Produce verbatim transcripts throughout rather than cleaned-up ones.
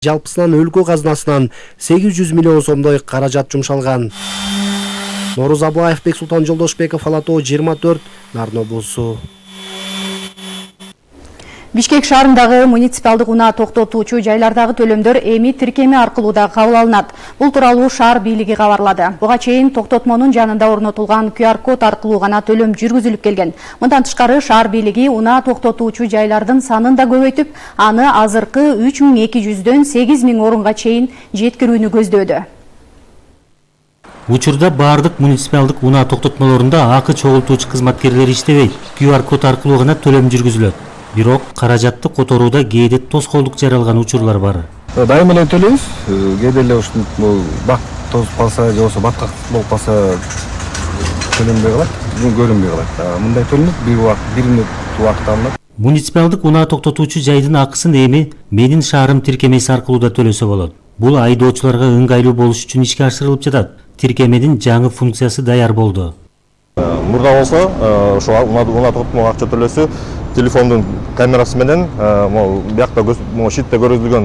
жалпысынан өлкө казынасынан сегиз жүз миллион сомдой каражат жумшалган. Нооруз Абаев, Бексултан Жолдошбеков, Ала Тоо жыйырма төрт, Нарын облусу. Бишкек шаарындагы муниципалдык унаа токтотуучу жайлардагы төлөмдөр эми тиркеме аркылуу да кабыл алынат. Бул тууралуу шаар бийлиги кабарлады. Буга чейин токтотмонун жанында орнотулган ку ар код аркылуу гана төлөм жүргүзүлүп келген. Мындан тышкары шаар бийлиги унаа токтотуучу жайлардын санын да көбөйтүп, аны азыркы үч миң эки жүздөн сегиз миң орунга чейин жеткирүүнү көздөөдө. Учурда баардык муниципалдык унаа токтотмолорунда акы чогултуучу кызматкерлер иштебейт. ку ар код аркылуу гана төлөм жүргүзүлөт. Бирок каражатты которууда кээде тоскоолдук жаралган учурлар бар. Дайым эле төлөйбүз. Кээде эле ушул бак тозуп калса, же болбосо баткак болуп калса төлөнбөй калат, көрүнбөй калат. Мындай төлөнөт, бир убакыт, бир мүнөт убакыт алынат. Муниципалдык унаа токтотуучу жайдын акысын эми Менин шаарым тиркемеси аркылуу да төлөсө болот. Бул айдоочуларга ыңгайлуу болуш үчүн ишке ашырылып жатат. Тиркемедин жаңы функциясы даяр болду. Мурда болсо, ошо унаа токтотмого акча төлөсө телефондун камерасы менен биякта шитте көрсөтүлгөн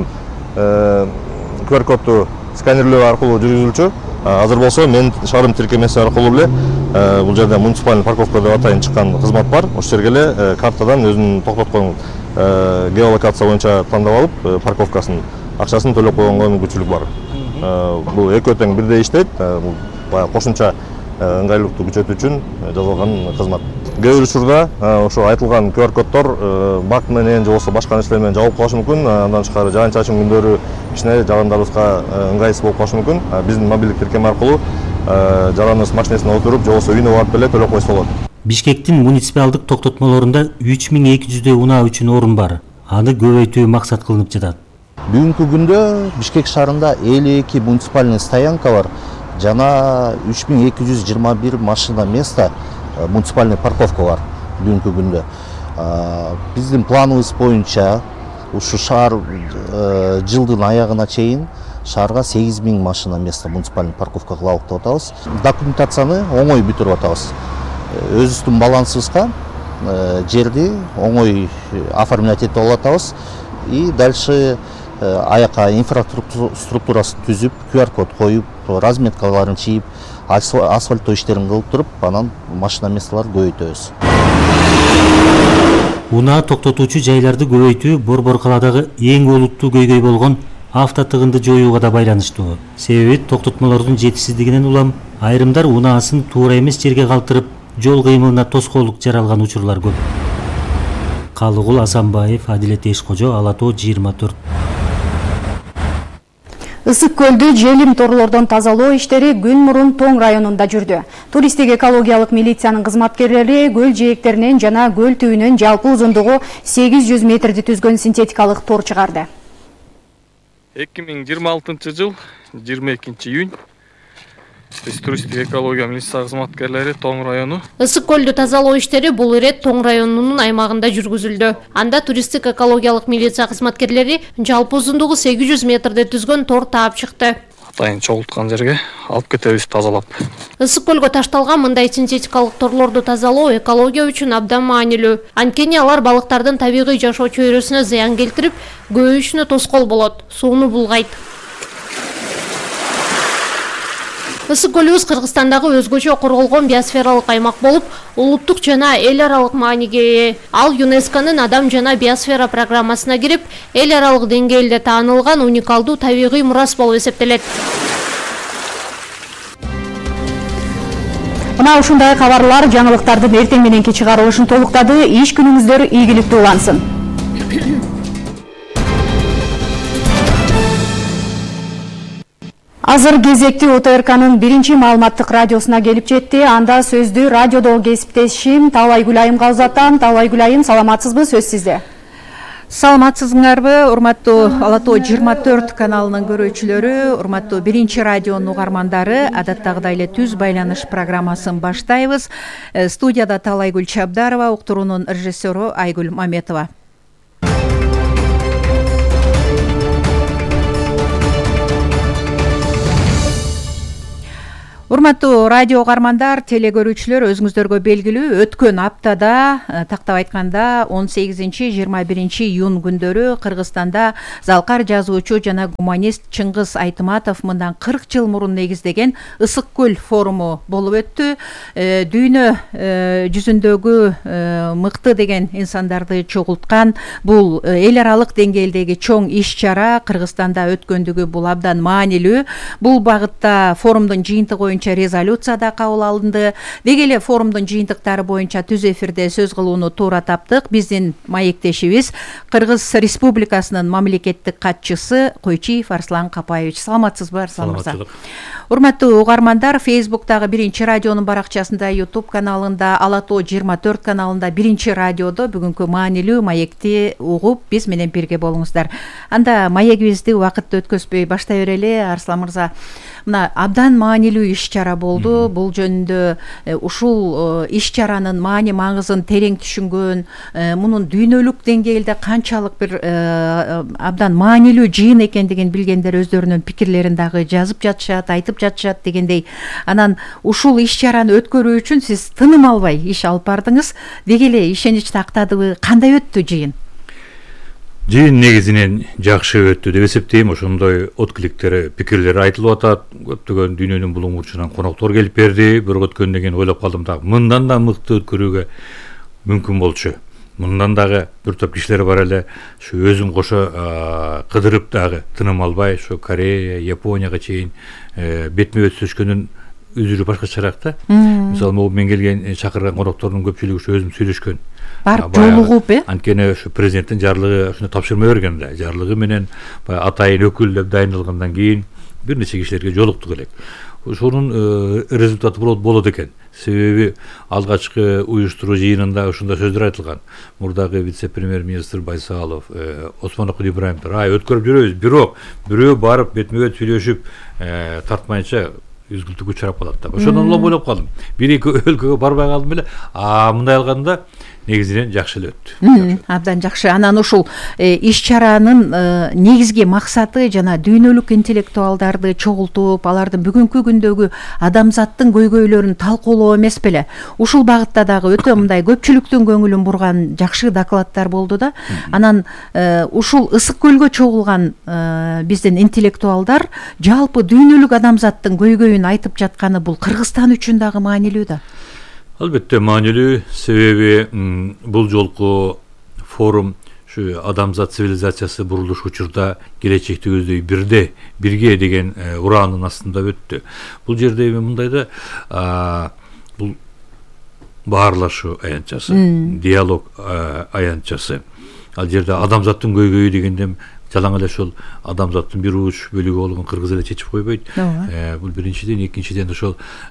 ку ар кодду сканерлөө аркылуу жүргүзүлчү. Азыр болсо Менин шаарым тиркемеси аркылуу эле бул жерде муниципальный парковка деп атайын чыккан кызмат бар. Ошол жерге эле картадан өзүнүн токтоткон геолокация боюнча тандап алып, парковкасын акчасын төлөп койгонго мүмкүнчүлүк бар. Бул экөө тең бирдей иштейт. Баягы кошумча ыңгайлуулукту күчөтүү үчүн жасалган кызмат. Кээ бир учурда ошо айтылган ку ар коддор бак менен же болбосо башка нерселер менен жабылып калышы мүмкүн. Андан тышкары жаан чачын күндөрү кичине жагындарыбызга ыңгайсыз болуп калышы мүмкүн. Биздин мобилдик тиркеме аркылуу жараныбыз машинесине отуруп же болбосо үйүнө барып эле төлөп койсо болот. Бишкектин муниципалдык токтотмолорунда үч миң эки жүздөй унаа үчүн орун бар. Аны көбөйтүү максат кылынып жатат. Бүгүнкү күндө Бишкек шаарында элүү эки муниципальный стоянка бар. Жана үч миң эки жүз жыйырма бир машина место муниципальный парковка бар бүгүнкү күндө. Биздин планыбыз боюнча ушу шаар жылдын аягына чейин шаарга сегиз миң машина место муниципальный парковка кылабык деп атабыз. Документацияны оңой бүтүрүп атабыз. Өзүбүздүн балансыбызга жерди оңой оформлять этип алып атабыз. И дальше аяка инфраструктурасын түзүп, ку ар код коюп, разметкаларын чийип, асфальттоо иштерин кылып туруп, анан машина местолорду көбөйтөбүз. Унаа токтотуучу жайларды көбөйтүү Борбор калаадагы эң олуттуу көйгөй болгон автотыгынды жоюуга да байланыштуу. Себеби токтотмолордун жетишсиздигинен улам айрымдар унаасын туура эмес жерге калтырып, жол кыймылына тоскоолдук жаралган учурлар көп. Калыгул Асанбаев, Адилет Эшкожо, Ала Тоо жыйырма төрт. Ысык көлдү желим торлордон тазалоо иштери күн мурун Тоң районунда жүрдү. Туристтик экологиялык милициянын кызматкерлери көл жээктеринен жана көл түбүнөн жалпы узундугу сегиз жүз метрди түзгөн синтетикалык тор чыгарды. эки миң жыйырма алтынчы жыл жыйырма экинчи июнь биз туристтик экология милиция кызматкерлери Тоң району ысык көлдү тазалоо иштери бул ирет Тоң районунун аймагында жүргүзүлдү. Анда туристтик экологиялык милиция кызматкерлери жалпы узундугу сегиз жүз метрди түзгөн тор таап чыкты. Атайын чогулткан жерге алып кетебиз тазалап. Ысык көлгө ташталган мындай синтетикалык торлорду тазалоо экология үчүн абдан маанилүү. Анткени алар балыктардын табигый жашоо чөйрөсүнө зыян келтирип, көбөйүшүнө тоскоол болот, сууну булгайт. Ысык көлүбүз Кыргызстандагы өзгөчө корголгон биосфералык аймак болуп, улуттук жана эл аралык мааниге ээ. Ал ЮНЕСКОнун Адам жана биосфера программасына кирип, эл аралык деңгээлде таанылган уникалдуу табигый мурас болуп эсептелет. Мына ушундай кабарлар жаңылыктардын эртең мененки чыгарылышын толуктады. Иш күнүңүздөр ийгиликтүү улансын. Азыр кезекти О Т Р К'нын биринчи маалыматтык радиосуна келип жетти. Анда сөздү радиодо кесиптешим Талайгүл Айымга узатам. Талайгүл Айым, саламатсызбы? Сөз сизде. Саламатсызыңарбы, урматтуу Ала Тоо жыйырма төрт каналынын көрүүчүлөрү, урматтуу биринчи радионун угармандары, адаттагыдай эле түз байланыш программасын баштайбыз. Студияда Талайгүл Чабдарова, уктуруунун режиссеру Айгүл Маметова. Урматтуу радио угармандар, телегөрүүчүлөр, өзүңүздөргө белгилүү өткөн аптада, тактап айтканда он сегизинчи жыйырма биринчи июнь күндөрү Кыргызстанда залкар жазуучу жана гуманист Чыңгыз Айтматов мындан кырк жыл мурун негиздеген Ысык көл форуму болуп өттү. Дүйнө жүзүндөгү мыкты деген инсандарды чогулткан бул эл аралык деңгээлдеги чоң иш-чара Кыргызстанда өткөндүгү бул абдан маанилүү. Бул багытта форумдун жыйынтыгы боюнча резолюция да кабыл алынды. Деги эле форумдун жыйынтыктары боюнча түз эфирде сөз кылууну туура таптык. Биздин маектешибиз Кыргыз Республикасынын мамлекеттик катчысы Койчиев Арслан Капаевич. Саламатсызбы, Арслан мырза? Урматтуу угармандар, Фейсбуктагы Биринчи радионун баракчасында, YouTube каналында, Ала тоо жыйырма төрт каналында, Биринчи радиодо бүгүнкү маанилүү маекти угуп, биз менен бирге болуңуздар. Анда маегибизди убакытты өткөзбөй баштай берели, Арслан мырза. Мына абдан маанилүү иш-чара болду. Бул жөнүндө ушул иш-чаранын маани маңызын терең түшүнгөн, мунун дүйнөлүк деңгээлде канчалык бир абдан маанилүү жыйын экендигин билгендер өздөрүнүн пикирлерин дагы жазып жатышат, айтып жатышат дегендей. Анан ушул иш-чараны өткөрүү үчүн сиз тыным албай иш алып бардыңыз. Деги эле ишеничти актадыбы? Кандай өттү жыйын? Жыйын негизинен жакшы өттү деп эсептейм. Ошондой откликтер, пикирлер айтылып атат. Көптөгөн дүйнөнүн булуң бурчунан коноктор келип берди. Бирок өткөндөн кийин ойлоп калдым да, мындан да мыкты өткөрүүгө мүмкүн болчу. Мындан дагы бир топ кишилер бар эле, ушу өзүн кошо кыдырып дагы тыным албай, ушу Корея, Японияга чейин бетме бет сүйлөшкөндүн үзүрү башкачараак да. Мисалы, могу мен келген чакырган коноктордун көпчүлүгү ушу өзүм сүйлөшкөн. Барып жолугуп, э? Анткени ушу президенттин жарлыгы ушуну тапшырма берген да. Жарлыгы менен баягы атайын өкүл деп дайындалгандан кийин бир нече кишилерге жолуктук элек. Ошонун результаты болот болот экен. Себеби алгачкы уюштуруу жыйынында ушундай сөздөр айтылган. Мурдагы вице-премьер-министр Байсалов, Осмонокул Ибраимовдор, ай өткөрүп жүрөбүз, бирок бирөө барып бетме-бет сүйлөшүп тартмайынча үзгүлтүккө учурап калат да. Ошондон улам ойлоп калдым. Бир-эки өлкөгө барбай калдым эле. А мындай алганда негизинен жакшы эле өттү. Абдан жакшы. Анан ушул иш-чаранын негизги максаты жана дүйнөлүк интеллектуалдарды чогултуп, алардын бүгүнкү күндөгү адамзаттын көйгөйлөрүн талкуулоо эмес беле? Ушул багытта дагы өтө мындай көпчүлүктүн көңүлүн бурган жакшы докладдар болду да. Анан ушул Ысык көлгө чогулган биздин интеллектуалдар жалпы дүйнөлүк адамзаттын көйгөйүн айтып жатканы бул Кыргызстан үчүн дагы маанилүү да. Албетте маанилүү, себеби бул жолку форум ушу адамзат цивилизациясы бурулуш учурда келечекти көздөй бирде, бирге деген ураанын астында өттү. Бул жерде мындай да, бул баарлашуу аянтчасы, диалог аянтчасы. Ал жерде адамзаттын көйгөйү дегенде жалаң эле ошол адамзаттын бир уч бөлүгү болгон кыргыз эле чечип койбойт. Бул биринчиден, экинчиден ошол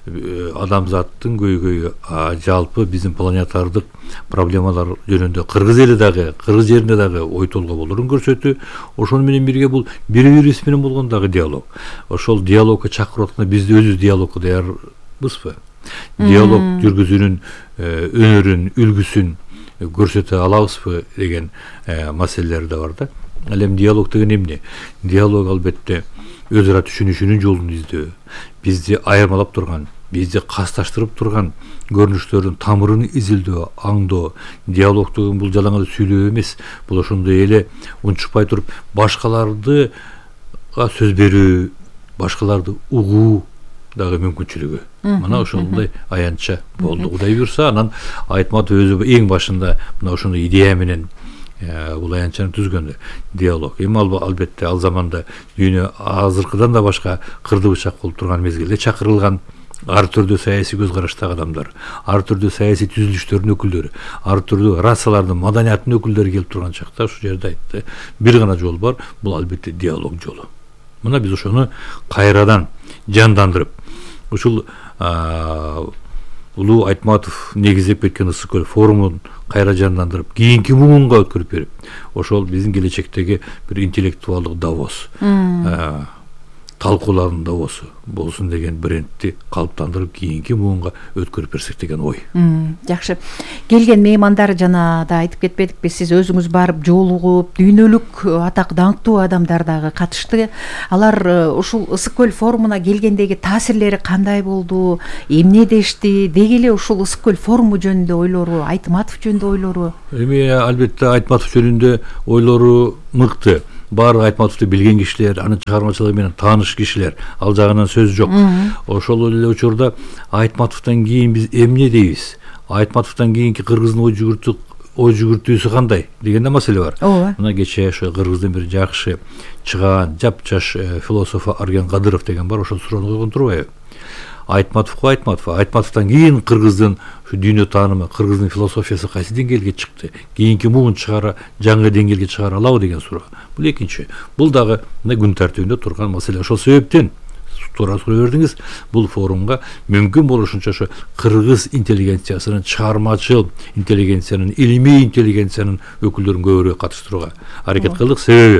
адамзаттын көйгөйү жалпы биздин планетардык проблемалар жөнүндө кыргыз эли дагы, кыргыз жеринде дагы ой толгоо болорун көрсөтүү. Ошону менен бирге бул бири-бирибиз менен болгон дагы диалог. Ошол диалогко чакырып атканда биз өзүбүз диалогко даярбызбы? Диалог жүргүзүүнүн өнөрүн, үлгүсүн көрсөтө алабызбы деген маселелер да бар да. Ал эми диалог деген эмне? Диалог албетте өз ара түшүнүшүнүн жолун издөө, бизди айырмалап турган, бизди касташтырып турган көрүнүштөрдүн тамырын изилдөө, аңдоо. Диалог деген бул жалаң эле сүйлөө эмес, бул ошондой эле унчукпай туруп башкаларды сөз берүү, башкаларды угуу дагы мүмкүнчүлүгү. Мына ошондой аянтча болду. Кудай буйрса, анан Айтматов өзү эң башында мына ошондой идея менен бул аянтчаны түзгөндө. Диалог. Эми албетте ал заманда дүйнө азыркыдан да башка кырды бычак болуп турган мезгилде чакырылган ар түрдүү саясий көз караштагы адамдар, ар түрдүү саясий түзүлүштөрдүн өкүлдөрү, ар түрдүү расалардын, маданиятынын өкүлдөрү келип турган чакта ушу жерде айтты, бир гана жол бар, бул албетте диалог жолу. Мына биз ошону кайрадан жандандырып, ушул Улуу Айтматов негиздеп кеткен Ысык көл форумун кайра жандандырып, кийинки бугунга өткөрүп берип, ошол биздин келечектеги бир интеллектуалдык Давос талкууларында болсо болсун деген брендти калыптандырып кийинки муунга өткөрүп берсек деген ой. Жакшы. Келген меймандар жана да айтып кетпедикпи, сиз өзүңүз барып жолугуп, дүйнөлүк атак даңктуу адамдар дагы катышты. Алар ушул Ысык көл форумуна келгендеги таасирлери кандай болду? Эмне дешти? Деги эле ушул Ысык көл форуму жөнүндө ойлору, Айтматов жөнүндө ойлору? Эми албетте Айтматов жөнүндө ойлору мыкты. Баары Айтматовду билген кишилер, анын чыгармачылыгы менен тааныш кишилер, ал жагынан сөз жок. Ошол эле учурда Айтматовдон кийин биз эмне дейбиз? Айтматовдон кийинки кыргыздын ой жүгүртүү ой жүгүртүүсү кандай деген да маселе бар. Мына кечээ ошо кыргыздын бир жакшы чыгаан жапжаш философу Арген Кадыров деген бар, ошол суроону койгон турбайбы? Айтматовго Айтматов, Айтматовдон кийин кыргыздын ушу дүйнө таанымы, кыргыздын философиясы кайсы деңгээлге чыкты? Кийинки муун чыгара, жаңы деңгээлге чыгара алабы деген суроо. Бул экинчи. Бул дагы мына күн тартибинде турган маселе. Ошол себептен туура суроо бердиңиз, бул форумга мүмкүн болушунча ошо кыргыз интеллигенциясынын, чыгармачыл интеллигенциянын, илимий интеллигенциянын өкүлдөрүн көбүрөөк катыштырууга аракет кылдык. Себеби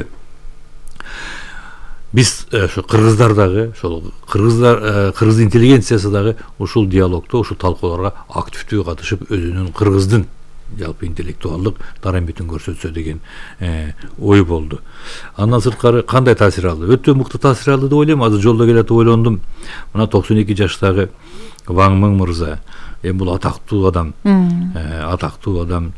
биз ошо кыргыздар дагы, ошол кыргыздар, кыргыз интеллигенциясы дагы ушул диалогто, ушул талкууларга активдүү катышып, өзүнүн кыргыздын жалпы интеллектуалдык дараметін көрсөтсө деген ой болду. Андан сырткары кандай таасир алды? Өтө мыкты таасир алды деп ойлойм. Азыр жолдо келатып ойлондум. Мына токсон эки жаштагы Ваң Мың мырза, эми бул атактуу адам, атактуу адам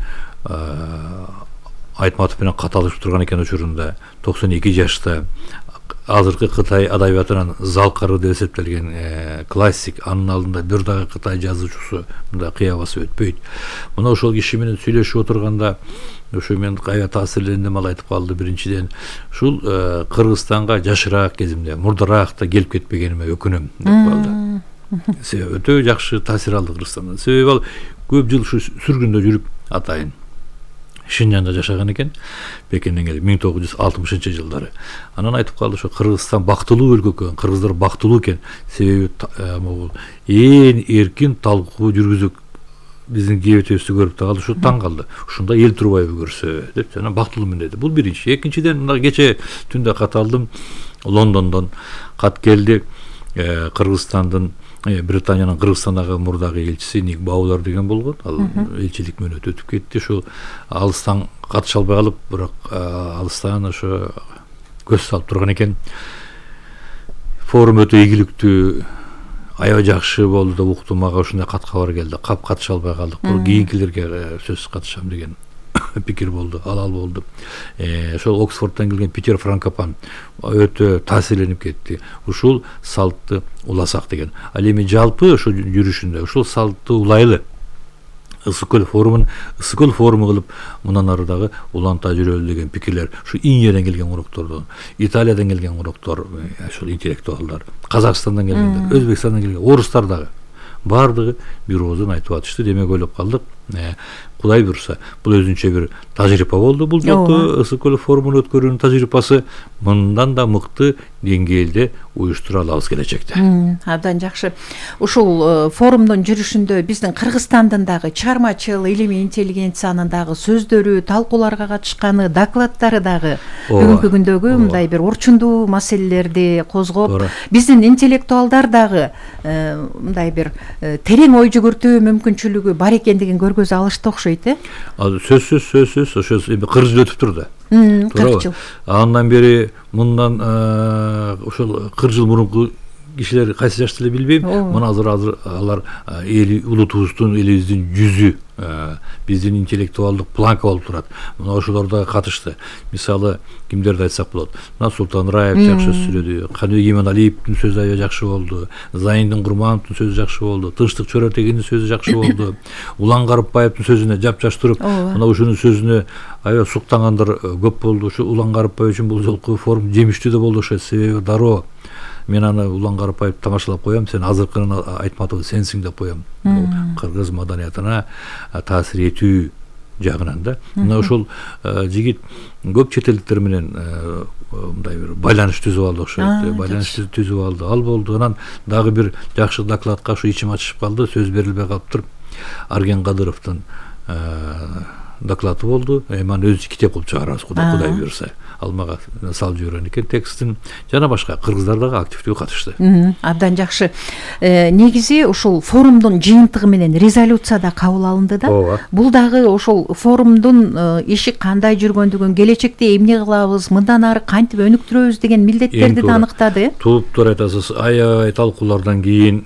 Айтматов менен каталышып турган экен учурунда. токсон эки жашта азыркы Кытай адабиятынан Залкары деп эсептелген классик, анын алдында бир дагы Кытай жазуучусу, мында кыябасы өтпөйт. Мына ошол киши менен сүйлөшүп отурганда ошо мен кая таасирлендим, ал айтып калды. Биринчиден, ушул Кыргызстанга жашыраак кезимде, мурдараакта келип кетпегениме өкүнөм деп калды. Себеби өтө жакшы таасир алды Кыргызстандан. Себеби ал көп жыл ушу сүргүндө жүрүп атайын Шинжанда жашаган экен, Пекинден келип миң тогуз жүз алтымышынчы жылдары. Анан айтып калды, ошо Кыргызстан бактылуу өлкө экен, кыргыздар бактылуу экен. Себеби могул эң эркин талкуу жүргүзүп биздин кебетебизди көрүп калды, ушу таң калды. Ушунда эл турбайбы көрсө деп, жана бактылуумун деди. Бул биринчи. Экинчиден, мына кече түндө кат алдым. Лондондон кат келди. Кыргызстандын, Британиянын Кыргызстандагы мурдагы элчиси Ник Баулар деген болгон. Ал элчилик менен өтүп кетти. Ошо алыстан катыша албай калып, бирок алыстан ошо көз салып турган экен. Форум өтө ийгиликтүү, аябай жакшы болду деп уктум. Мага ушундай кат кабар келди. Кап катыша албай калдык. Бул кийинкилерге сөз катышам деген пикир болду, алал болду. Ошол Оксфордтон келген Питер Франкопан өтө таасирленип кетти. Ушул салтты уласак деген. Ал эми жалпы ошо жүрүшүндө ушул салтты улайлы. Ысык көл форумун Ысык көл форуму кылып, мындан ары дагы уланта жүрөлү деген пикирлер. Ушу Индиядан келген уроктордон, Италиядан келген уроктор, ошол интеллектуалдар, Казакстандан келгендер, Өзбекстандан келген, орустар дагы бардыгы бир оозун айтып атышты. Демек ойлоп калдык, Кудай буйруса, бул өзүнчө бир тажрыйба болду. Бул жолку Ысык көл форумун өткөрүүнүн тажрыйбасы мындан да мыкты деңгээлде уюштура алабыз келечекте. Абдан жакшы. Ушул форумдун жүрүшүндө биздин Кыргызстандын дагы чыгармачыл, илимий интеллигенциянын дагы сөздөрү, талкууларга катышканы, докладдары дагы бүгүнкү күндөгү мындай бир орчундуу маселелерди козгоп, биздин интеллектуалдар дагы мындай бир терең ой жүгүртүү мүмкүнчүлүгү бар экендигин көргөзө алышты окшойт, э? Сөзсүз, сөзсүз, ошо эми кырк жыл өтүп турду. кырк жыл. Андан бери мындан ошол кырк жыл мурунку кишилер кайсы жашта эле билбейм. Мына азыр азыр алар эл улутубуздун, элибиздин жүзү, биздин интеллектуалдык планка болуп турат. Мына ошолор да катышты. Мисалы, кимдерди айтсак болот? Мына Султан Раев жакшы сүйлөдү, Каныбек Иманалиевдин сөзү аябай жакшы болду, Зайниндин Курмановдун сөзү жакшы болду, Тынчтык Чоротегиндин сөзү жакшы болду, Улан Карыпбаевдин сөзүнө жапжаш туруп, мына ушунун сөзүнө аябай суктангандар көп болду. Ушу Улан Карыпбаев үчүн бул жолку форум жемиштүү да болду. Ошо себеби дароо мен аны Улан Карыпбаевди тамашалап коем, сен азыркынын Айтматов сенсиң деп коем. Кыргыз маданиятына таасир этүү жагынан да. Мына ошол жигит көп чет элдиктер менен мындай бир байланыш түзүп алды, окшойт. Байланыш түзүп алды. Ал болду. Анан дагы бир жакшы докладка ушу ичим ачышып калды, сөз берилбей калыптыр. Арген Кадыровдун доклады болду. Эми аны өзү китеп кылып чыгарабыз, Кудай буйруса. алмага салып жиберген экен текстин. Жана башка кыргыздар дагы активдүү катышты. Абдан жакшы. Негизи ушул форумдун жыйынтыгы менен резолюция да кабыл алынды да. Бул дагы ошол форумдун иши кандай жүргөндүгүн, келечекте эмне кылабыз, мындан ары кантип өнүктүрөбүз деген милдеттерди да аныктады. Тууптур айтасыз, аябай талкуулардан кийин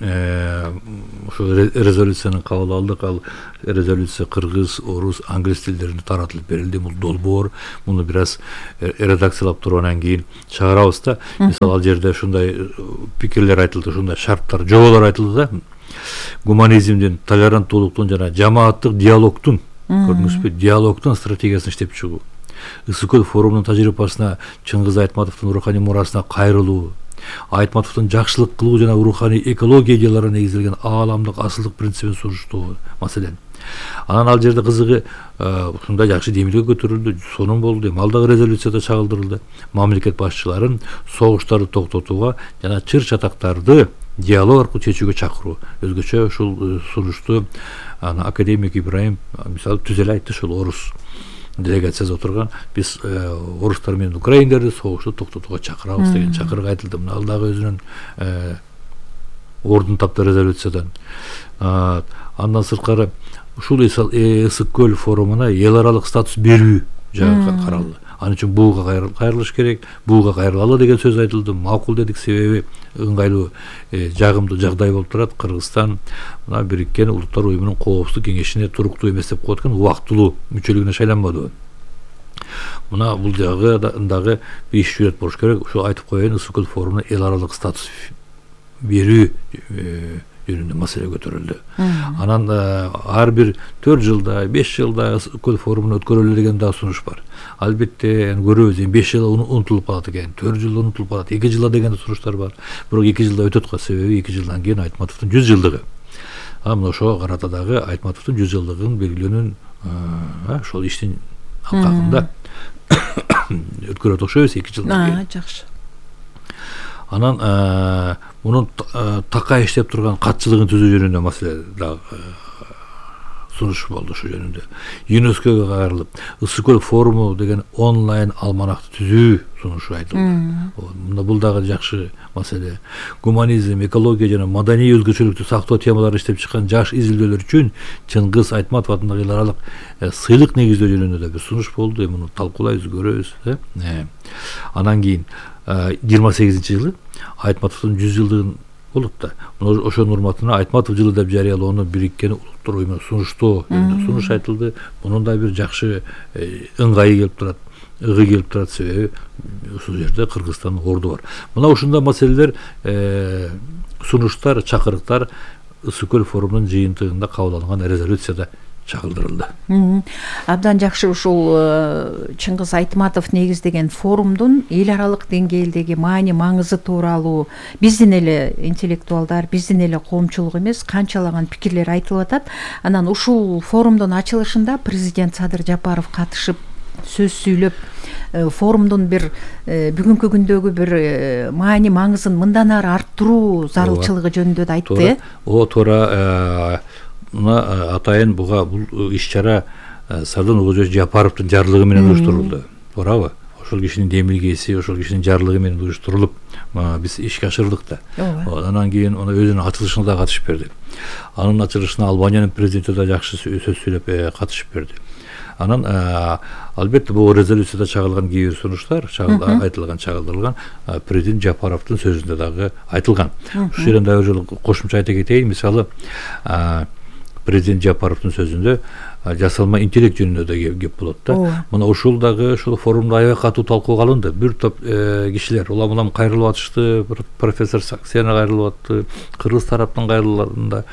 ошо резолюцияны кабыл алдык. Ал резолюция кыргыз, орус, англис тилдеринде таратылып берилди. Бул долбоор, муну бир аз редакциялап тургандан кийин чыгарабыз да. Мисалы, ал жерде ушундай пикирлер айтылды, ушундай шарттар, жоболор айтылды да. Гуманизмдин, толеранттуулуктун жана жамааттык диалогтун, көрдүңүзбү, диалогтун стратегиясын иштеп чыгуу. Ысык көл форумунун тажрыйбасына, Чыңгыз Айтматовдун руханий мурасына кайрылуу, Айтматовдун жакшылык кылуу жана руханий экология идеяларына негизделген ааламдык асылдык принцибин сунуштоо маселен. Анан ал жерде кызыгы ушундай жакшы демилге көтөрүлдү, сонун болду. Ал дагы резолюцияда чагылдырылды. Мамлекет башчыларын согуштарды токтотууга жана чыр чатактарды диалог аркылуу чечүүгө чакыруу. Өзгөчө ушул сунушту академик Ибраим мисалы түз эле айтты, ушул орус делегацияда отурган, биз орустар менен украиндерди согушту токтотууга чакырабыз деген чакырык айтылды. Ал дагы өзүнүн ордун тапты резолюциядан. Андан сырткары ушул Ысык көл форумуна эл аралык статус берүү жагы каралды. Анын үчүн буга кайрылыш керек, буга кайрылалы деген сөз айтылды. Макул дедик, себеби ыңгайлуу жагымдуу жагдай болуп турат. Кыргызстан мына Бириккен Улуттар уюмунун коопсуздук кеңешине туруктуу эмес деп коет экен, убактылуу мүчөлүгүнө шайланбады. Мына бул жагы дагы бир иш жүрөт болуш керек. Ушу айтып коеюн, Ысык көл форумуна эл аралык статус берүү жөнүндө маселе көтөрүлдү. Анан ар бир төрт жылда, беш жылда Ысык көл форумун өткөрөлү деген да сунуш бар. Албетте көрөбүз, беш жыл унутулуп калат экен, төрт жыл унутулуп калат, эки жылда деген сунуштар бар. Бирок эки жылда өтөт го, себеби эки жылдан кийин Айтматовдун жүз жылдыгы. А мына ошого карата дагы Айтматовдун жүз жылдыгын белгилөөнүн ошол иштин алкагында өткөрөт окшойбуз эки жылдан кийин. Жакшы. Анан мунун такай иштеп турган катчылыгын түзүү жөнүндө маселе дагы сунуш болду ошол жөнүндө. ЮНЕСКОго кайрылып, Ысык көл форуму деген онлайн алманакты түзүү сунушу айтылды. Мына бул дагы жакшы маселе. Гуманизм, экология жана маданий өзгөчөлүктү сактоо темалары иштеп чыккан жаш изилдөөлөр үчүн Чыңгыз Айтматов атындагы эл аралык сыйлык негиздөө жөнүндө да бир сунуш болду. Муну талкуулайбыз, көрөбүз. Анан кийин жыйырма сегизинчи жылы Айтматовдун жүз жылдыгын болот да. Ошонун урматына Айтматов жылы деп жарыялоону Бириккен Улуттар уюмуна сунуштоо жөнүндө сунуш айтылды. Мунун да бир жакшы ыңгайы келип турат, ыгы келип турат, себеби ушул жерде Кыргызстандын орду бар. Мына ушундай маселелер, сунуштар, чакырыктар Ысык көл форумунун жыйынтыгында кабыл алынган резолюцияда чагылдырылды. Абдан жакшы. Ушул Чыңгыз Айтматов негиздеген форумдун эл аралык деңгээлдеги маани маңызы тууралуу биздин эле интеллектуалдар, биздин эле коомчулук эмес, канчалаган пикирлер айтылып атат. Анан ушул форумдун ачылышында президент Садыр Жапаров катышып сөз сүйлөп, форумдун бир бүгүнкү күндөгү бир маани маңызын мындан ары арттыруу зарылчылыгы жөнүндө да айтты. О, туура. Мына атайын буга бул иш-чара Сардан Угужош Жапаровдун жарлыгы менен уюштурулду. Туурабы? Ошол кишинин демилгеси, ошол кишинин жарлыгы менен уюштурулуп, биз ишке ашырдык да. Анан кийин аны өзүнүн ачылышына да катышып берди. Анын ачылышына Албаниянын президенти да жакшы сөз сүйлөп катышып берди. Анан албетте бул резолюцияда чагылган кээ бир сунуштар, айтылган, чагылдырылган президент Жапаровдун сөзүндө дагы айтылган. Ушул жерден дагы жолу кошумча айта кетейин. Мисалы, президент Жапаровдун сөзүндө жасалма интеллект жөнүндө да кеп болот да. Мына ушул дагы ушул форумда аябай катуу талкууга алынды. Бир топ кишилер улам-улам кайрылып атышты, профессор Саксена кайрылып атты, кыргыз тараптын кайрылууларында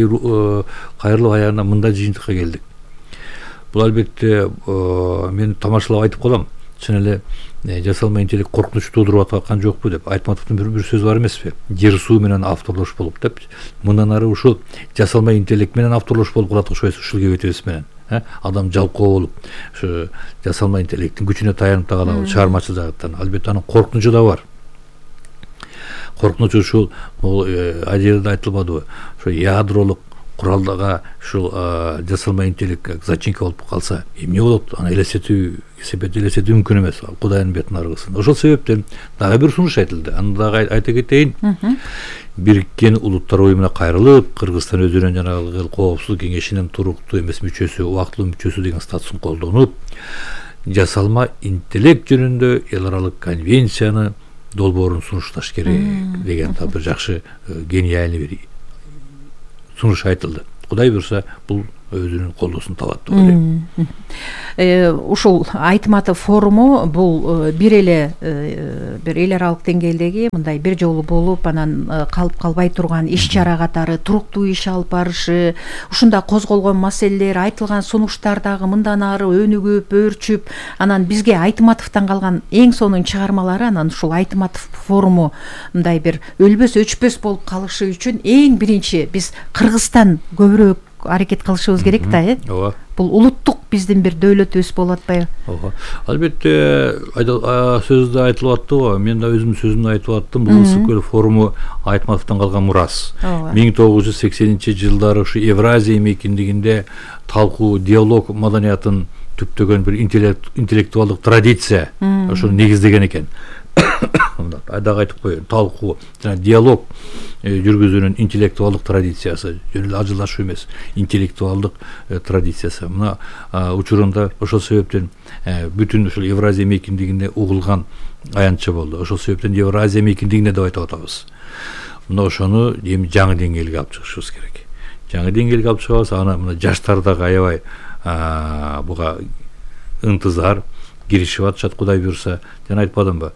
кайрылып аягында мындай жыйынтыкка келдик. Бул албетте мен тамашалап айтып калам. Чын эле жасалма интеллект коркунуч туудуруп аткан жокпу деп. Айтматовдун бир бир сөзү бар эмеспи? Жер суу менен авторлош болуп деп. Мындан ары ушул жасалма интеллект менен авторлош болуп калат окшойбуз ушул кебетебиз менен. Адам жалкоо болуп, ушу жасалма интеллекттин күчүнө таянып да калабы, чыгармачыл жагыттан. Албетте анын коркунучу да бар. Коркунучу ушул, ал жерде айтылбадыбы? Ошо ядролук куралдага ушул жасалма интеллект зачинка болуп калса эмне болот? Аны элестетүү, себеп элестетүү мүмкүн эмес. Кудайдын бетин аргысын. Ошол себептен дагы бир сунуш айтылды. Аны дагы айта кетейин. Бириккен Улуттар уюмуна кайрылып, Кыргызстан өзүнүн жанагы коопсуздук кеңешинин туруктуу эмес мүчөсү, убактылуу мүчөсү деген статусун колдонуп, жасалма интеллект жөнүндө эл аралык конвенцияны долбоорун сунушташ керек деген да бир жакшы гениальный бир сунуш айтылды. Кудай буюрса, бул өзүнүн колдоосун табат деп ойлойм. Ушул Айтматов форуму бул бир эле бир эл аралык деңгээлдеги мындай бир жолу болуп, анан калып калбай турган иш чара катары туруктуу иш алып барышы, ушунда козголгон маселелер, айтылган сунуштар дагы мындан ары өнүгүп, өөрчүп, анан бизге Айтматовдон калган эң сонун чыгармалары анан ушул Айтматов форуму мындай бир өлбөс өчпөс болуп калышы үчүн эң биринчи биз Кыргызстан көбүрөөк аракет кылышыбыз керек да, э? Ооба. Бул улуттук биздин бир дөөлөтүбүз болуп атпайбы? Ооба. Албетте, сөздө айтылып атты го, мен да өзүмдүн сөзүмдө айтып аттым. Бул Ысык-Көл форуму Айтматовдон калган мурас. миң тогуз жүз сексенинчи жылдары ушу Евразия мекендигинде талкуу, диалог маданиятын түптөгөн бир интеллектуалдык традиция ошону негиздеген экен. Дагы айтып коеюн, талкуу жана диалог жүргүзүүнүн интеллектуалдык традициясы, жөн эле ажылдашуу эмес, интеллектуалдык традициясы. Мына учурунда ошол себептен бүтүн ушул Евразия мекендигинде угулган аянтча болду. Ошол себептен Евразия мекендигине деп айтып атабыз. Мына ошону эми жаңы деңгээлге алып чыгышыбыз керек. Жаңы деңгээлге алып чыгабыз, аны мына жаштар дагы аябай буга ынтызар киришип атышат, Кудай буюрса. Жана айтпадымбы?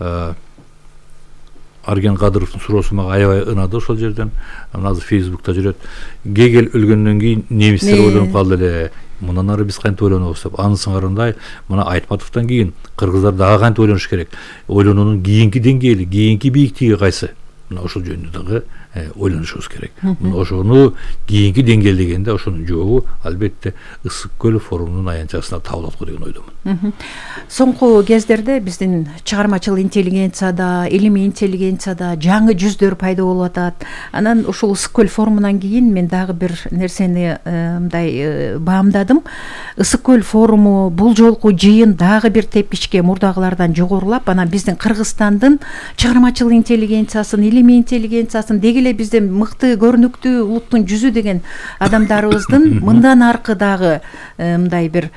Арген Кадыровдун суроосу мага аябай ынады ошол жерден. Азыр Фейсбукта жүрөт. Гегель өлгөндөн кийин немистер ойлонуп калды эле. Мындан ары биз кантип ойлонобуз деп. Анын сыңарындай мына Айтматовдон кийин кыргыздар дагы кантип ойлонуш керек? Ойлонуунун кийинки деңгээли, кийинки бийиктиги кайсы? Мына ошол жөнүндө дагы ойлонушубуз керек. Ошону кийинки деңгээл дегенде ошонун жообу албетте Ысык-Көл форумунун аянтчасына табылат го деген ойдомун. Соңку кездерде биздин чыгармачыл интеллигенцияда, илимий интеллигенцияда жаңы жүздөр пайда болуп атат. Анан ушул Ысык-Көл форумунан кийин мен дагы бир нерсени мындай баамдадым. Ысык-Көл форуму бул жолку жыйын дагы бир тепкичке мурдагылардан жогорулап, анан биздин Кыргызстандын чыгармачыл интеллигенциясын, илимий интеллигенциясын деги эле биздин мыкты көрүнүктүү улуттун жүзү деген адамдарыбыздын мындан аркы дагы мындай бир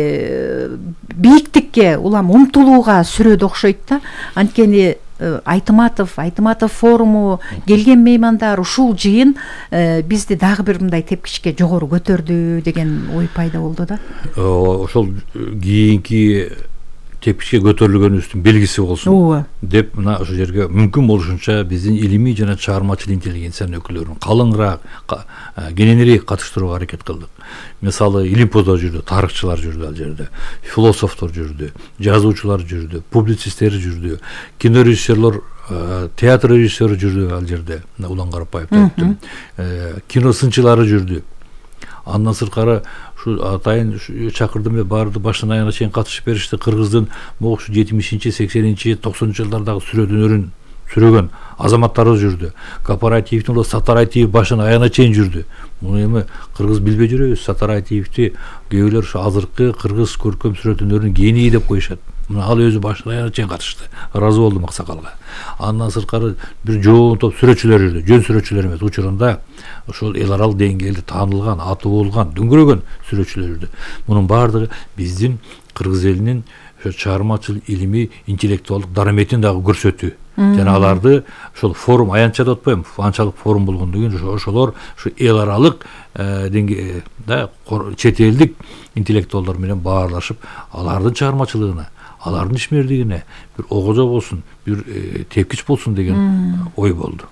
бийиктикке улам умтулууга сүрөдө окшойт да. Анткени Айтматов, Айтматов форуму келген меймандар ушул жыйын бизди дагы бир мындай тепкичке жогору көтөрдү деген ой пайда болду да. Ошол кийинки тепкичке көтөрүлгөнүбүздүн белгиси болсун деп мына ошол жерге мүмкүн болушунча биздин илимий жана чыгармачыл интеллигенциянын өкүлдөрүн калыңыраак, кененирээк катыштырууга аракет кылдык. Мисалы, илимпоздор жүрдү, тарыхчылар жүрдү ал жерде, философтор жүрдү, жазуучулар жүрдү, публицисттер жүрдү, кино режиссерлор, театр режиссеры жүрдү ал жерде. Улан Карапаевди айттым. Кино сынчылары жүрдү. Андан сырткары ушу атайын чакырдым эле, баарды башынан аягына чейин катышып беришти. Кыргыздын могу жетимишинчи, сексенинчи, токсонунчу жылдардагы сүрөтүнөрүн сүрөгөн азаматтары жүрдү. Кооперативдин Сатарайтиев башынан аягына чейин жүрдү. Муну эми кыргыз билбей жүрөбүз. Сатарайтиевди көбүлөр ушу азыркы кыргыз көркөм сүрөтүнөрүнүн генийи деп коюшат. Мына ал өзү башынан аягына чейин катышты. Ыраазы болдум аксакалга. Андан сырткары бир жоон топ сүрөтчүлөр жүрдү. Жөн сүрөтчүлөр эмес, учурунда ошол эл аралык деңгээлде таанылган, аты болгон, дөңгөрөгөн сүрөтчүлөр жүрдү. Мунун баардыгы биздин кыргыз элинин ошо чыгармачыл, илимий, интеллектуалдык дараметин дагы көрсөтүү. Жана аларды ошол форум аянтча деп атпайм, анчалык форум болгондон кийин ошолор ушу эл аралык деңгээлде чет элдик интеллектуалдар менен баарлашып, алардын чыгармачылыгына, алардын ишмерлигине бир огозо болсун, бир тепкич болсун деген ой болду.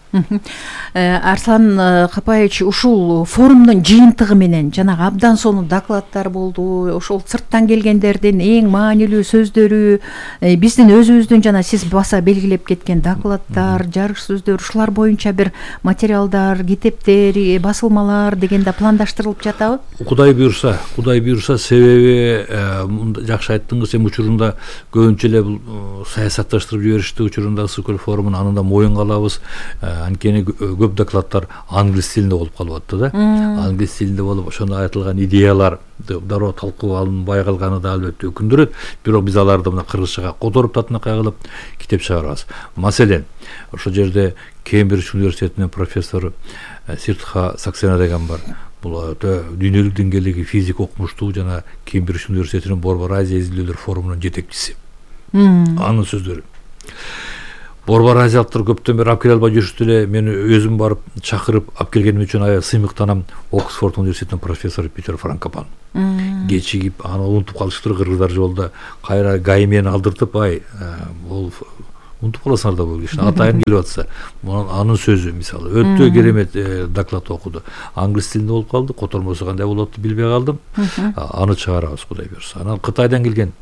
Арслан Капаевич, ушул форумдун жыйынтыгы менен жанагы абдан сонун докладдар болду. Ошол сырттан келгендердин эң маанилүү сөздөрү, биздин өзүбүздүн жана сиз баса белгилеп кеткен докладдар, жарыш сөздөр, ушулар боюнча бир материалдар, китептер, басылмалар дегенде пландаштырылып жатабы? Кудай буюрса, Кудай буюрса, себеби жакшы айттыңыз, эми учурунда көбүнчө эле бул саясатташтырып жиберишти учурунда ысык көл форумун, анында моюнга алабыз. Анткени көп докладдар англис тилинде болуп калып атты да. Англис тилинде болуп, ошондо айтылган идеялар дароо талкуу алынбай калганы да албетте өкүндүрөт. Бирок биз аларды мына кыргызчага которуп татынакай кылып китеп чыгарабыз. Маселен, ошол жерде Кембридж университетинин профессору Сиртха Саксена деген бар. Бул өтө дүйнөлүк деңгээлдеги физик окумуштуу жана Кембридж университетинин Борбор Азия изилдөөлөр форумунун жетекчиси. Анын сөздөрү. Борбор азиялыктар көптөн бери алып келе албай жүрүштү эле. Мен өзүм барып чакырып алып келгеним үчүн аябай сыймыктанам. Оксфорд университетинин профессору Питер Франкопан. Кечигип аны унутуп калыштыр кыргыздар жолда. Кайра гаймени алдыртып, ай, бул унутуп каласыңар да бул кишини. Атайын келип атса, анын сөзү мисалы өтө керемет доклад окуду. Англис тилинде болуп калды, котормосу кандай болот деп билбей калдым. Аны чыгарабыз, Кудай буйрса. Анан Кытайдан келген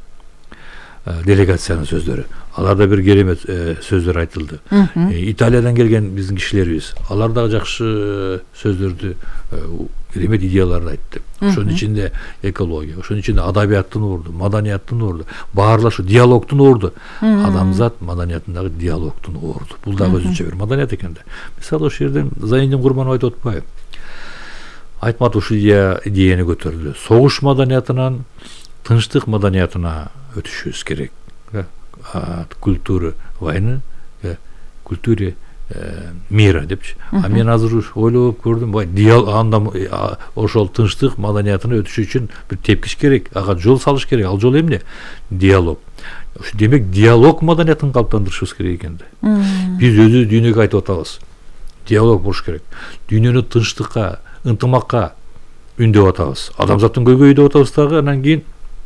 делегациянын сөздөрү. Аларда бир керемет сөздөр айтылды. Италиядан келген биздин кишилерибиз. Алар да жакшы сөздөрдү, керемет идеяларды айтты. Ошонун ичинде экология, ошонун ичинде адабияттын орду, маданияттын орду, баарлашуу, диалогтун орду. Адамзат маданиятындагы диалогтун орду. Бул дагы өзүнчө бир маданият экен да. Мисалы ошол жерден Зайнидин Курманов айтып атпайбы? Айтматов ушул идеяны көтөрдү. Согуш маданиятынан тынчтык маданиятына өтүшүбүз керек. Культура войны, культуре мира депчи. А мен азыр ойлоп көрдүм, бай анда ошол тынчтык маданиятына өтүш үчүн бир тепкич керек, ага жол салыш керек. Ал жол эмне? Диалог. Демек, диалог маданиятын калыптандырышыбыз керек экен да. Биз өзү дүйнөгө айтып атабыз. Диалог болуш керек. Дүйнөнү тынчтыкка, ынтымакка үндөп атабыз. Адамзаттын көйгөйү деп атабыз дагы, анан кийин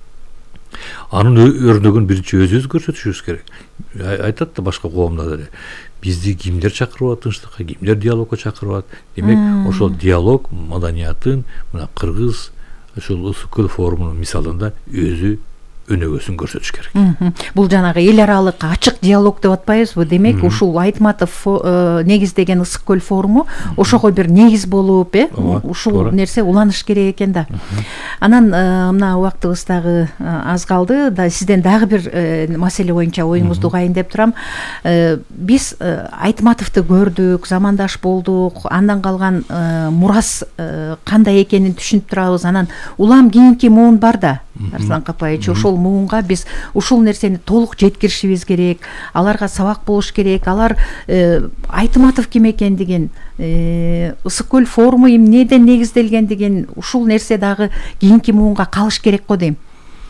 анын өрнөгүн биринчи өзүбүз көрсөтүшүбүз керек. Айтат да башка коомдор деле. Бизди кимдер чакырып атат тынчтыкка, кимдер диалогко чакырып атат. Демек, ошол диалог маданиятын мына Кыргыз ошол ысык көл форумунун мисалында өзү өнөгөсүн көрсөтүш керек. Бул жанагы эл аралык ачык диалог деп атпайбызбы? Демек, ушул Айтматов негиздеген ысык көл форуму ошого бир негиз болуп, э, ушул нерсе уланыш керек экен да. Анан мына убактыбыз дагы аз калды, да сизден дагы бир маселе боюнча оюңузду угайын деп турам. Биз Айтматовду көрдүк, замандаш болдук, андан калган мурас кандай экенин түшүнүп турабыз. Анан улам кийинки муун бар да, Арслан Капаевич, ошол муунга биз ушул нерсени толук жеткиришибиз керек. Аларга сабак болуш керек. Алар Айтматов ким экендигин, ысык көл форуму эмнеден негизделгендигин, ушул нерсе дагы кийинки муунга калыш керек го дейм.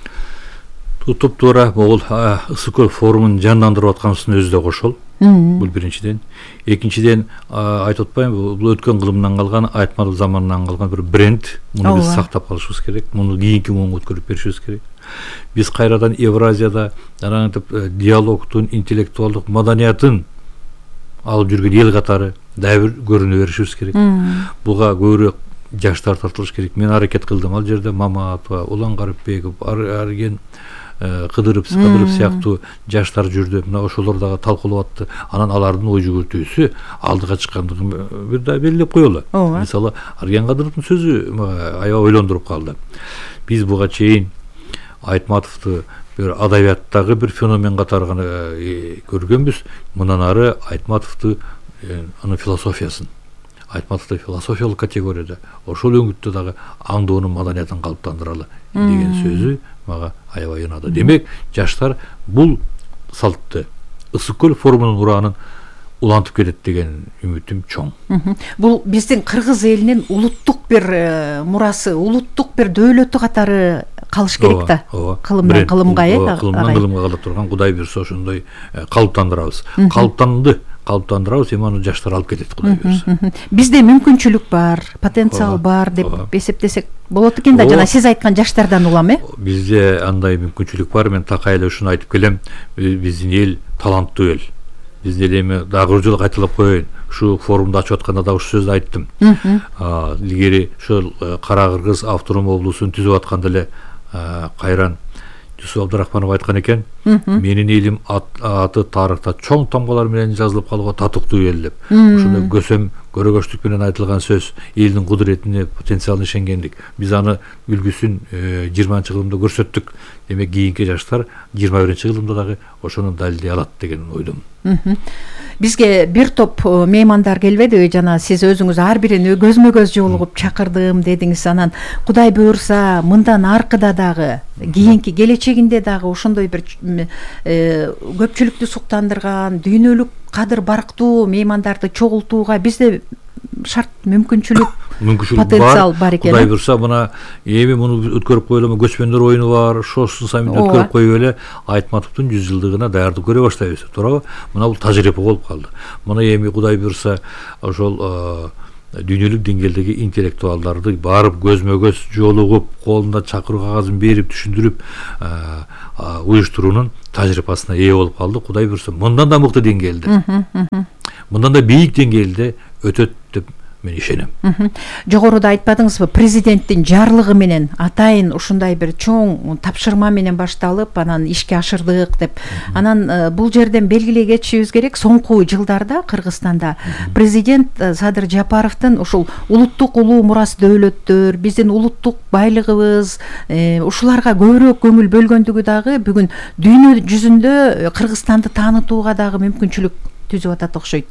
Туп туура, бул ысык көл форумун жандандырып атканыбыздын өзү да кошол. Бул биринчиден. Экинчиден айтып атпаймынбы, бул өткөн кылымдан калган, Айтматов заманынан калган бир бренд. Муну биз сактап калышыбыз керек. Муну кийинки муунга өткөрүп беришибиз керек. Биз кайрадан Евразияда жанагынтип диалогтун, интеллектуалдык маданиятын алып жүргөн эл катары дагы бир көрүнө беришибиз керек. Буга көбүрөөк жаштар тартылыш керек. Мен аракет кылдым ал жерде. Маматова, Улан Карипбеков, Арген Кыдырып, Кыдырып сыяктуу жаштар жүрдү. Мына ошолор дагы талкуулап атты. Анан алардын ой жүгүртүүсү алдыга чыккандыгын бир да белгилеп коелу. Мисалы, Арген Кыдыровдун сөзү аябай ойлондуруп калды. Биз буга чейин Айтматовду бир адабияттагы бир феномен катары гана көргөнбүз. Мындан ары Айтматовду анын философиясын, Айтматовду философиялык категорияда, ошол өңүттө дагы аңдоонун маданиятын калыптандыралы деген сөзү мага аябай унады. Демек, жаштар бул салтты ысык көл форумунун ураанын улантып келет деген үмүтүм чоң. Бул биздин кыргыз элинин улуттук бир мурасы, улуттук бир дөөлөтү катары калыш керек да. Кылымдан кылымга, э, кылымдан кылымга кала турган Кудай буйрса ошондой калыптандырабыз. Калыптанды, калыптандырабыз, эми аны жаштар алып кетет, Кудай буйрса. Бизде мүмкүнчүлүк бар, потенциал бар деп эсептесек болот экен да, жана сиз айткан жаштардан улам, э? Бизде андай мүмкүнчүлүк бар. Мен такай эле ушуну айтып келем. Биздин эл таланттуу эл. Биздин эми дагы бир жолу кайталап коеюн. Ушу форумду ачып атканда да ушул сөздү айттым. Илгери ошол Кара Кыргыз автоном облусун түзүп атканда эле кайран Жусуп Абдрахманов айткан экен, менин элим аты тарыхта чоң тамгалар менен жазылып калууга татыктуу эл деп. Ошондой көсөм көрөгөчтүк менен айтылган сөз элдин кудуретине, потенциалына ишенгендик. Биз аны үлгүсүн жыйырманчы кылымда көрсөттүк. Демек кийинки жаштар жыйырма биринчи кылымда дагы ошону далилдей алат деген ойдомун. Бизге бир топ меймандар келбеди, жана сиз өзүңүз ар бирин көзмө көз жолугуп чакырдым дедиңиз. Анан Кудай буйрса мындан аркыда дагы кийинки келечегинде дагы ошондой бир көпчүлүктү суктандырган дүйнөлүк кадыр барктуу меймандарды чогултууга бизде шарт мүмкүнчүлүк потенциал бар экен. Кудай буйрса мына эми муну өткөрүп коелу, көчмөндөр оюну бар, ошону саммит өткөрүп коюп эле Айтматовдун жүз жылдыгына даярдык көрө баштайбыз, туурабы? Мына бул тажрыйба болуп калды. Мына эми Кудай буйрса ошол дүйнөлүк деңгээлдеги интеллектуалдарды барып көзмө көз жолугуп, колунда чакыруу кагазын берип, түшүндүрүп уюштуруунун тажрыйбасына ээ болуп калды. Кудай буйрса мындан да мыкты деңгээлде, мындан да бийик деңгээлде өтөт деп мен ишенем. Жогоруда айтпадыңызбы, президенттин жарлыгы менен атайын ушундай бир чоң тапшырма менен башталып, анан ишке ашырдык деп. Анан бул жерден белгилей кетишибиз керек, соңку жылдарда Кыргызстанда президент Садыр Жапаровдун ушул улуттук улуу мурас дөөлөттөр, биздин улуттук байлыгыбыз, ушуларга көбүрөөк көңүл бөлгөндүгү дагы бүгүн дүйнө жүзүндө Кыргызстанды таанытууга дагы мүмкүнчүлүк түзүп атат окшойт.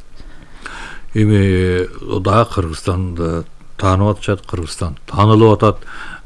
Эми да Кыргызстанды таанып атышат, Кыргызстан таанылып атат.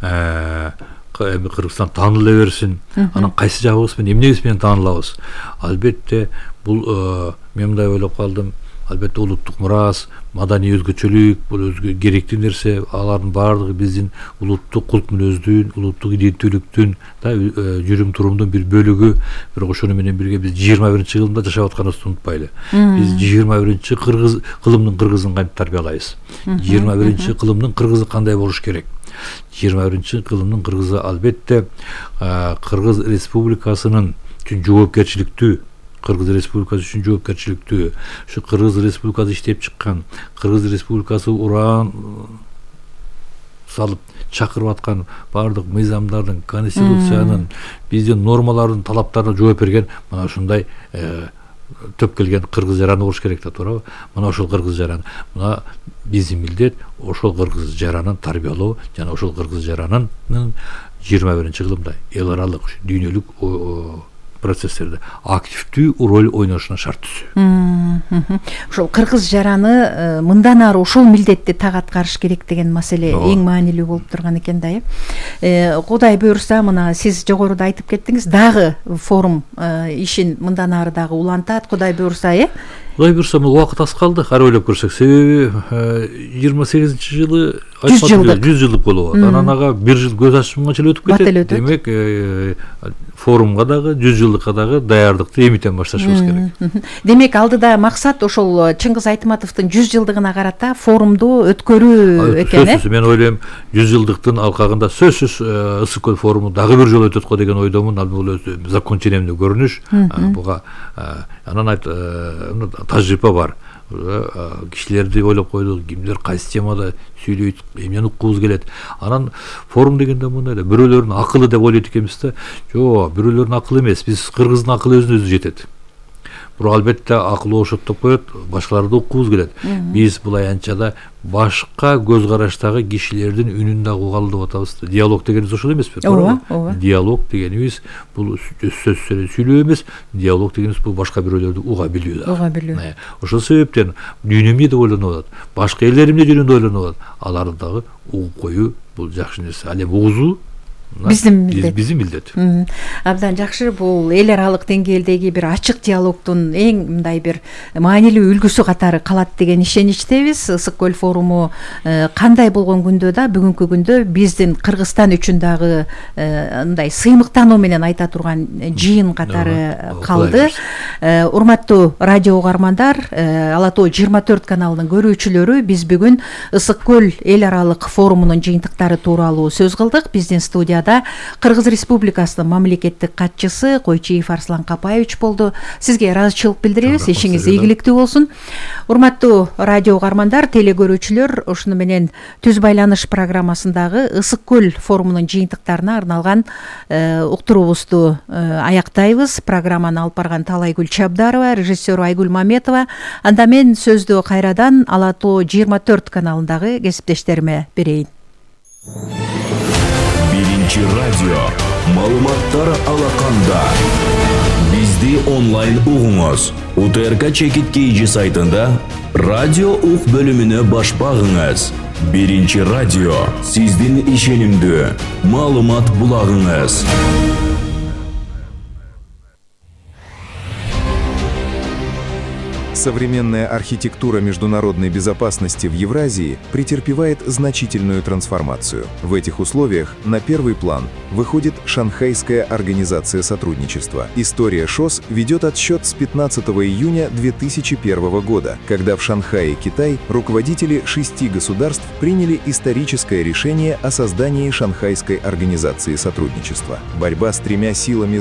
Эми Кыргызстан таанылы берсин. Анан кайсы жагыбыз менен, эмнебиз менен таанылабыз? Албетте бул мен мындай ойлоп калдым. Албетте улуттук мурас, маданий өзгөчөлүк, бул өзгө керектүү нерсе, алардын баардыгы биздин улуттук кулк мүнөздүн, улуттук иденттүүлүктүн, да жүрүм турумдун бир бөлүгү. Бирок ошону менен бирге биз жыйырма биринчи кылымда жашап атканыбызды унутпайлы. Биз жыйырма биринчи кыргыз кылымдын кыргызын кантип тарбиялайбыз? жыйырма биринчи кылымдын кыргызы кандай болуш керек? жыйырма биринчи кылымдын кыргызы албетте Кыргыз Республикасынын үчүн жоопкерчиликтүү, Кыргыз Республикасы үчүн жоопкерчиликтүү, ушу Кыргыз Республикасы иштеп чыккан, Кыргыз Республикасы уран салып чакырып аткан баардык мыйзамдардын, конституциянын, биздин нормалардын талаптарына жооп берген мына ушундай төп келген кыргыз жараны болуш керек да, туурабы? Мына ошол кыргыз жаран, мына биздин милдет ошол кыргыз жаранын тарбиялоо жана ошол кыргыз жаранын жыйырма биринчи кылымда эл аралык дүйнөлүк процесстерде активдүү роль ойношуна шарт түзүү. Ошол кыргыз жараны мындан ары ошол милдетти так аткарыш керек деген маселе эң маанилүү болуп турган экен да. Кудай буйрса, мына сиз жогоруда айтып кеттиңиз, дагы форум ишин мындан ары дагы улантат, Кудай буйрса, э? Кудай буйрса, бул убакыт аз калды, ар ойлоп көрсөк. Себеби жыйырма сегизинчи жылы жүз жылдык болуп атат. Анан ага бир жыл көз ачымганча эле өтүп кетет. Демек, форумга дагы, жүз жылдыкка дагы даярдыкты эмитен башташыбыз керек. Демек, алдыда максат ошол Чыңгыз Айтматовдун жүз жылдыгына карата форумду өткөрүү экен, э? Сөзсүз, мен ойлойм, жүз жылдыктын алкагында сөзсүз Ысык көл форуму дагы бир жолу өтөт го деген ойдомун. Ал бул закон ченемдүү көрүнүш. Буга анан айт тажрыйба бар. Кишилерди ойлоп койдук, кимдер кайсы темада сүйлөйт, эмнени уккубуз келет. Анан форум дегенде мындай да, бирөөлөрдүн акылы деп ойлойт экенбиз да. Жок, бирөөлөрдүн акылы эмес, биз кыргыздын акылы өзүнө өзү жетет. Бирок албетте акылы ошоттоп коет, башкаларды уккубуз келет. Биз булай анчада башка көз караштагы кишилердин үнүн дагы угалы деп атабыз. Диалог дегенибиз ошол эмеспи? Ооба, ооба. Диалог дегенибиз бул сөз сүйлөө эмес, диалог дегенибиз бул башка бирөөлөрдү уга билүү да. Уга билүү. Ошол себептен дүйнө эмне деп ойлонуп атат, башка элдер эмне жөнүндө ойлонуп атат, аларды дагы угуп коюу бул жакшы нерсе. Ал эми угузуу биздин милдет. Биздин милдет. Абдан жакшы, бул эл аралык деңгээлдеги бир ачык диалогдун эң мындай бир маанилүү үлгүсү катары калат деген ишеничтебиз. Ысык көл форуму кандай болгон күндө да, бүгүнкү күндө биздин Кыргызстан үчүн дагы мындай сыймыктануу менен айта турган жыйын катары калды. Урматтуу радио угармандар, Ала Тоо жыйырма төрт каналынын көрүүчүлөрү, биз бүгүн Ысык көл эл аралык форумунун жыйынтыктары тууралуу сөз кылдык. Биздин студия студияда Кыргыз Республикасынын мамлекеттик катчысы Койчиев Арслан Капаевич болду. Сизге ыраазычылык билдиребиз, ишиңиз ийгиликтүү болсун. Урматтуу радио угармандар, телегөрүүчүлөр, ушуну менен Түз байланыш программасындагы Ысык көл форумунун жыйынтыктарына арналган уктуруубузду аяктайбыз. Программаны алып барган Талайгүл Чабдарова, режиссер Айгүл Маметова. Анда мен сөздү кайрадан Ала тоо жыйырма төрт каналындагы кесиптештериме берейин. Биринчи радио маалыматтар алаканда. Бизди онлайн угуңуз. УТРК Чекит Кейжи сайтында радио ук бөлүмүнө баш багыңыз. Биринчи радио сиздин ишенимдүү маалымат булагыңыз. Современная архитектура международной безопасности в Евразии претерпевает значительную трансформацию. В этих условиях на первый план выходит Шанхайская организация сотрудничества. История ШОС ведет отсчет с пятнадцатого июня две тысячи первого года, когда в Шанхае, Китай, руководители шести государств приняли историческое решение о создании Шанхайской организации сотрудничества. Борьба с тремя силами